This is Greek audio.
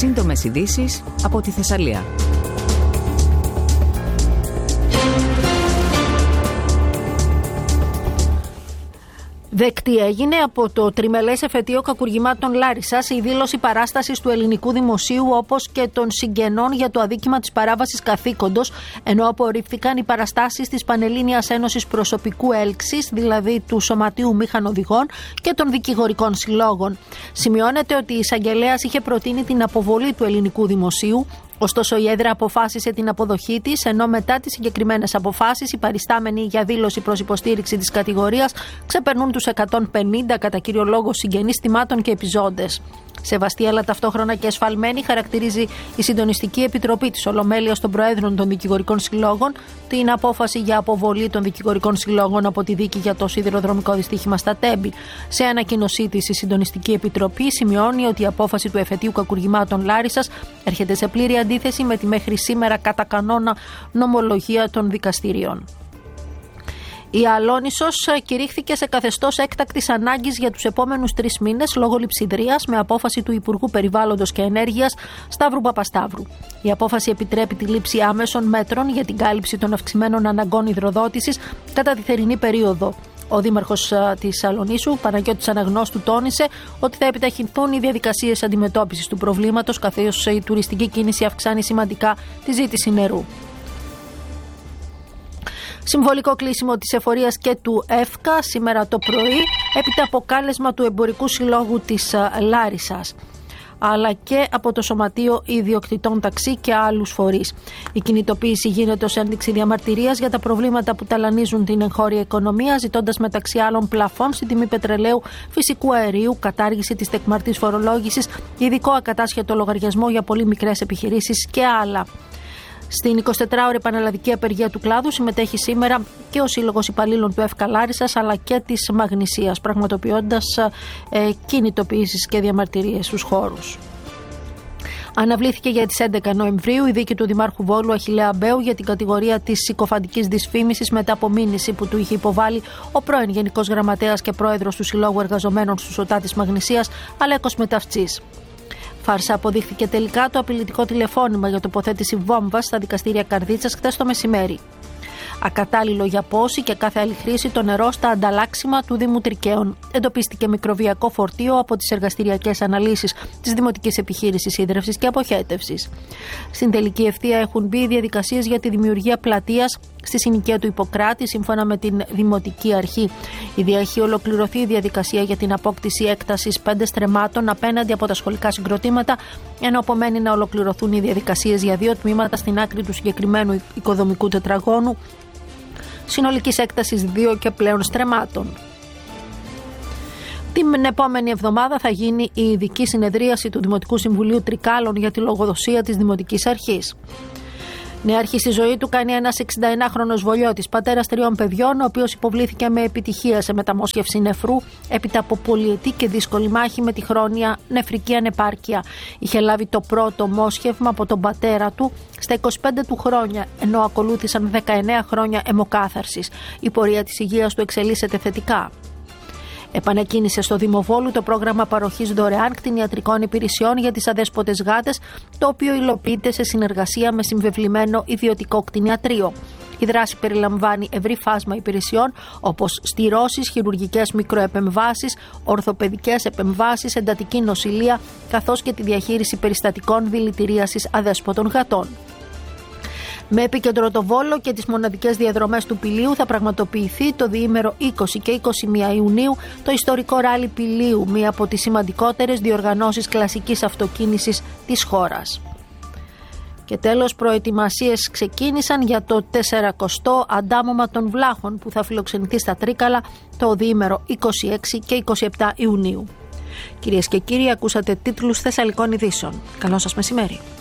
Σύντομες ειδήσεις από τη Θεσσαλία. Δεκτή έγινε από το τριμελές εφετείο κακουργημάτων Λάρισσας η δήλωση παράστασης του ελληνικού δημοσίου όπως και των συγγενών για το αδίκημα της παράβασης καθήκοντος, ενώ απορρίφθηκαν οι παραστάσεις της Πανελλήνιας Ένωσης Προσωπικού Έλξης, δηλαδή του Σωματείου Μηχανοδηγών και των δικηγορικών συλλόγων. Σημειώνεται ότι η εισαγγελέας είχε προτείνει την αποβολή του ελληνικού δημοσίου. Ωστόσο, η έδρα αποφάσισε την αποδοχή της, ενώ μετά τις συγκεκριμένες αποφάσεις οι παριστάμενοι για δήλωση προς υποστήριξη της κατηγορίας ξεπερνούν τους 150 κατά κύριο λόγο συγγενείς θυμάτων και επιζώντες. Σεβαστή αλλά ταυτόχρονα και εσφαλμένη χαρακτηρίζει η Συντονιστική Επιτροπή της Ολομέλειας των Προέδρων των Δικηγορικών Συλλόγων την απόφαση για αποβολή των δικηγορικών συλλόγων από τη δίκη για το σιδηροδρομικό δυστύχημα στα Τέμπη. Σε ανακοίνωσή της, η Συντονιστική Επιτροπή σημειώνει ότι η απόφαση του εφετείου κακουργημάτων Λάρισσας έρχεται σε πλήρη αντίθεση με τη μέχρι σήμερα κατά κανόνα νομολογία των δικαστηρίων. Η Αλόνισσος κηρύχθηκε σε καθεστώς έκτακτης ανάγκης για τους επόμενους 3 μήνες λόγω λειψιδρίας με απόφαση του Υπουργού Περιβάλλοντος και Ενέργειας Σταύρου Παπασταύρου. Η απόφαση επιτρέπει τη λήψη άμεσων μέτρων για την κάλυψη των αυξημένων αναγκών υδροδότησης κατά τη θερινή περίοδο. Ο δήμαρχος της Αλονίσου, Παναγιώτης Αναγνώστου, τόνισε ότι θα επιταχυνθούν οι διαδικασίες αντιμετώπισης του προβλήματος, καθώς η τουριστική κίνηση αυξάνει σημαντικά τη ζήτηση νερού. Συμβολικό κλείσιμο της εφορίας και του ΕΦΚΑ σήμερα το πρωί, έπειτα από κάλεσμα του Εμπορικού Συλλόγου της Λάρισσας, αλλά και από το Σωματείο Ιδιοκτητών Ταξί και άλλους φορείς. Η κινητοποίηση γίνεται ως ένδειξη διαμαρτυρίας για τα προβλήματα που ταλανίζουν την εγχώρια οικονομία, ζητώντας μεταξύ άλλων πλαφών στην τιμή πετρελαίου, φυσικού αερίου, κατάργηση της τεκμαρτής φορολόγησης, ειδικό ακατάσχετο λογαριασμό για πολύ μικρές επιχειρήσεις και άλλα. Στην 24ωρη πανελλαδική απεργία του κλάδου συμμετέχει σήμερα και ο Σύλλογος Υπαλλήλων του ΕΦΚΑ Λάρισσας αλλά και της Μαγνησίας, πραγματοποιώντας κινητοποιήσεις και διαμαρτυρίες στους χώρους. Αναβλήθηκε για τις 11 Νοεμβρίου η δίκη του Δημάρχου Βόλου Αχιλλέα Μπέου για την κατηγορία της συκοφαντικής δυσφήμισης μετά από μήνυση που του είχε υποβάλει ο πρώην Γενικός Γραμματέας και Πρόεδρος του Συλλόγου Εργαζομένων του ΣΟΤΑ της Μαγνησίας, Αλέκος Μεταυτσής. Φάρσα αποδείχθηκε τελικά το απειλητικό τηλεφώνημα για τοποθέτηση βόμβας στα δικαστήρια Καρδίτσας χθες το μεσημέρι. Ακατάλληλο για πόση και κάθε άλλη χρήση το νερό στα ανταλλάξιμα του Δήμου Τρικαίων. Εντοπίστηκε μικροβιακό φορτίο από τις εργαστηριακές αναλύσεις της Δημοτικής Επιχείρησης Ίδρευσης και Αποχέτευσης. Στην τελική ευθεία έχουν μπει οι διαδικασίες για τη δημιουργία πλατείας στη συνοικία του Ιπποκράτη, σύμφωνα με την Δημοτική Αρχή. Ήδη έχει ολοκληρωθεί η διαδικασία για την απόκτηση έκτασης 5 στρεμμάτων απέναντι από τα σχολικά συγκροτήματα, ενώ απομένει να ολοκληρωθούν οι διαδικασίες για 2 τμήματα στην άκρη του συγκεκριμένου οικοδομικού τετραγώνου, συνολικής έκτασης 2 και πλέον στρεμμάτων. Την επόμενη εβδομάδα θα γίνει η ειδική συνεδρίαση του Δημοτικού Συμβουλίου Τρικάλων για τη λογοδοσία της Δημοτικής Αρχής. Νεάρχη στη ζωή του κάνει ένας 61χρονος Βολιώτης, πατέρας 3 παιδιών, ο οποίος υποβλήθηκε με επιτυχία σε μεταμόσχευση νεφρού έπειτα από πολυετή και δύσκολη μάχη με τη χρόνια νεφρική ανεπάρκεια. Είχε λάβει το πρώτο μόσχευμα από τον πατέρα του στα 25 του χρόνια, ενώ ακολούθησαν 19 χρόνια αιμοκάθαρσης. Η πορεία της υγείας του εξελίσσεται θετικά. Επανεκκίνησε στο Δήμο Βόλου το πρόγραμμα παροχής δωρεάν κτηνιατρικών υπηρεσιών για τις αδέσποτες γάτες, το οποίο υλοποιείται σε συνεργασία με συμβεβλημένο ιδιωτικό κτηνιατρίο. Η δράση περιλαμβάνει ευρύ φάσμα υπηρεσιών όπως στηρώσεις, χειρουργικές μικροεπεμβάσεις, ορθοπαιδικές επεμβάσεις, εντατική νοσηλεία, καθώς και τη διαχείριση περιστατικών δηλητηρίασης αδέσποτων γατών. Με επίκεντρο το Βόλο και τις μοναδικές διαδρομές του Πηλίου θα πραγματοποιηθεί το διήμερο 20 και 21 Ιουνίου το ιστορικό ράλι Πηλίου, μία από τις σημαντικότερες διοργανώσεις κλασικής αυτοκίνησης της χώρας. Και τέλος, προετοιμασίες ξεκίνησαν για το 40ο αντάμωμα των Βλάχων που θα φιλοξενηθεί στα Τρίκαλα το διήμερο 26 και 27 Ιουνίου. Κυρίες και κύριοι, ακούσατε τίτλους Θεσσαλικών ειδήσεων. Καλό σας μεσημέρι.